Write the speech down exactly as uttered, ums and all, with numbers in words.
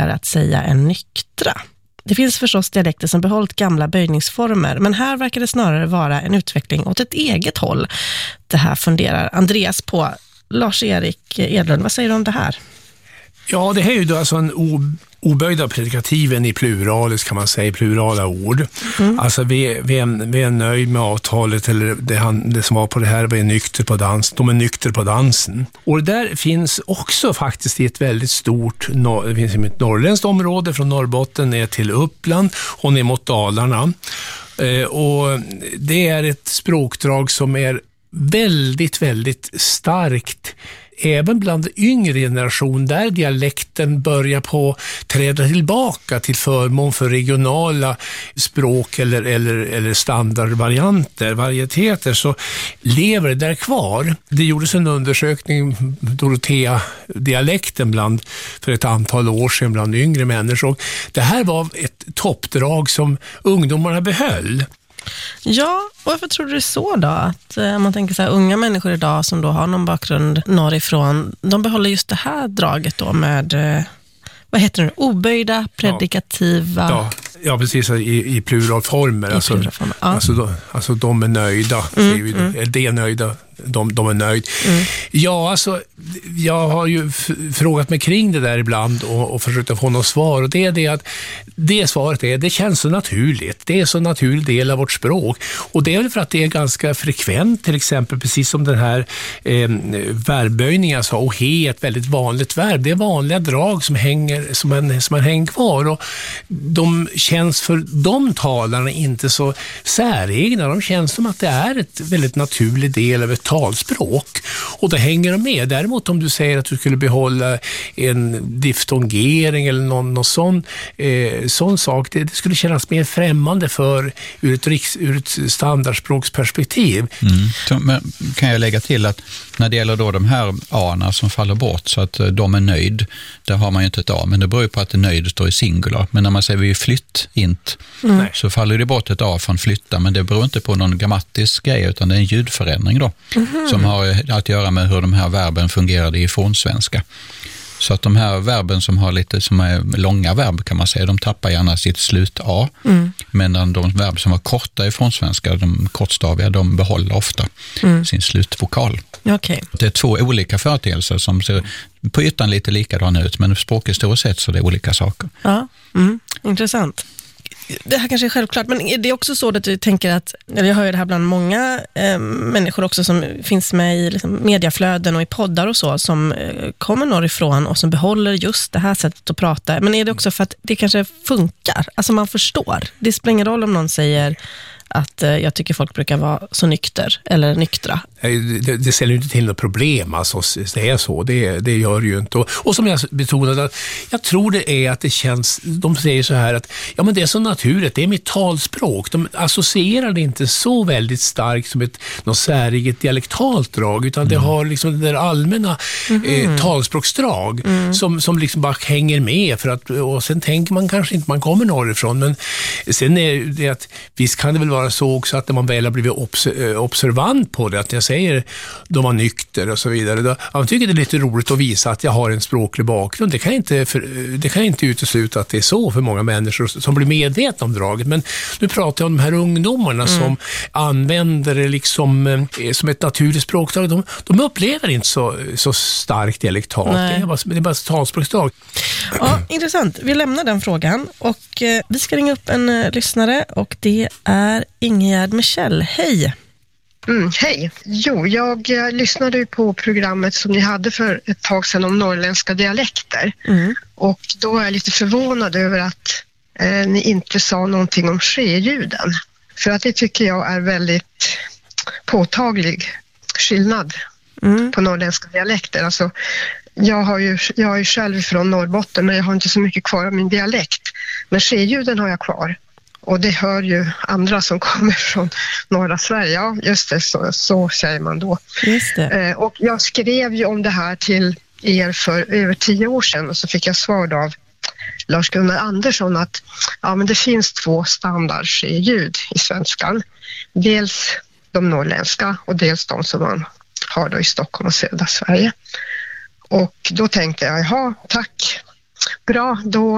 enklare att säga än nyktra. Det finns förstås dialekter som behållit gamla böjningsformer, men här verkar det snarare vara en utveckling åt ett eget håll. Det här funderar Andreas på. Lars-Erik Edlund, vad säger du om det här? Ja, det här är ju då alltså en o- oböjda predikativen i pluralis, kan man säga, plurala ord. Mm. Alltså vi, vi, är, vi är nöjd med avtalet, eller det, han, det som var på det här, vi är nykter på dans, de är nykter på dansen. Och det där finns också faktiskt i ett väldigt stort, det finns i ett norrländskt område från Norrbotten ner till Uppland och ner mot Dalarna. Eh, och det är ett språkdrag som är väldigt, väldigt starkt även bland yngre generation, där dialekten börjar på träda tillbaka till förmån för regionala språk eller, eller, eller standardvarianter, varieteter, så lever det där kvar. Det gjordes en undersökning, Dorotea-dialekten bland, för ett antal år sedan bland yngre människor. Det här var ett toppdrag som ungdomarna behöll. Ja, och varför tror du det är så då? Att eh, man tänker så här, unga människor idag som då har någon bakgrund norrifrån, de behåller just det här draget då med, eh, vad heter det, oböjda, predikativa... Ja, ja precis, i, i pluralformer. I alltså, pluralformer, ja. alltså, de, alltså de är nöjda. Mm, vi, mm. Är det nöjda? De, de är nöjd. Mm. Ja, alltså, jag har ju f- frågat mig kring det där ibland och, och försökt att få något svar. Och det är det att det svaret är, det känns så naturligt. Det är så naturlig del av vårt språk. Och det är väl för att det är ganska frekvent, till exempel, precis som den här eh, verbböjningen, alltså, och he är ett väldigt vanligt verb. Det är vanliga drag som hänger, som en, som en hänger kvar. Och de känns för de talarna inte så säregna. De känns som att det är ett väldigt naturlig del av ett talspråk, och det hänger de med. Däremot om du säger att du skulle behålla en diftongering eller någon, någon sån, eh, sån sak, det, det skulle kännas mer främmande för ur ett, riks, ur ett standardspråksperspektiv. Mm. Så, men kan jag lägga till att när det gäller då de här A-na som faller bort så att de är nöjd, där har man ju inte ett A, men det beror ju på att det nöjd står i singular. Men när man säger vi flytt, int, mm. så faller det bort ett A från flytta, men det beror inte på någon grammatisk grej, utan det är en ljudförändring då. Mm. Som har att göra med hur de här verben fungerade i fornsvenska. Så att de här verben som har lite som är långa verb, kan man säga, de tappar gärna sitt slut A. Mm. Men de verb som var korta i fornsvenska, de kortstaviga, de behåller ofta mm. sin slutvokal. Okay. Det är två olika företeelser som ser på ytan lite likadana ut, men språkhistoriskt sett så det är olika saker. Ja, mm. Intressant. Det här kanske är självklart, men är det också så att du tänker att, eller jag hör ju det här bland många eh, människor också som finns med i liksom, mediaflöden och i poddar och så, som eh, kommer norrifrån och som behåller just det här sättet att prata. Men är det också för att det kanske funkar? Alltså man förstår. Det spelar ingen roll om någon säger att eh, jag tycker folk brukar vara så nykter eller nyktra. Det, det ställer ju inte till något problem, alltså, det är så, det, det gör ju inte. Och, och som jag betonade, att jag tror det är att det känns, de säger så här att ja, men det är så naturligt, det är mitt talspråk. De associerar det inte så väldigt starkt som ett något säriget dialektalt drag, utan mm. det har liksom det där allmänna mm. eh, talspråksdrag mm. som, som liksom bara hänger med, för att, och sen tänker man kanske inte man kommer norrifrån, men sen är det att visst kan det väl vara så också att när man väl har blivit obs- observant på det, att jag säger de var nykter och så vidare, då, jag tycker det är lite roligt att visa att jag har en språklig bakgrund. Det kan inte, för, det kan inte utesluta att det är så för många människor som blir medvetna om draget. Men nu pratar jag om de här ungdomarna mm. som använder det liksom eh, som ett naturligt språkdrag. De, de upplever inte så, så starkt dialektalt. Det är, bara, det är bara ett talspråksdrag. Ja, intressant. Vi lämnar den frågan och eh, vi ska ringa upp en eh, lyssnare, och det är Ingegärd Michel. Hej! Mm, hej. Jo, jag eh, lyssnade ju på programmet som ni hade för ett tag sedan om norrländska dialekter. Mm. Och då är jag lite förvånad över att eh, ni inte sa någonting om ske-ljuden. För att det tycker jag är väldigt påtaglig skillnad mm. på norrländska dialekter. Alltså, jag, har ju, jag är ju själv från Norrbotten, men jag har inte så mycket kvar av min dialekt. Men ske-ljuden har jag kvar. Och det hör ju andra som kommer från norra Sverige. Ja, just det, så, så säger man då. Just det. Eh, och jag skrev ju om det här till er för över tio år sedan, och så fick jag svar av Lars-Gunnar Andersson att ja, men det finns två standardljud i svenskan. Dels de norrländska och dels de som man har då i Stockholm och södra Sverige. Och då tänkte jag, jaha, tack. Bra, då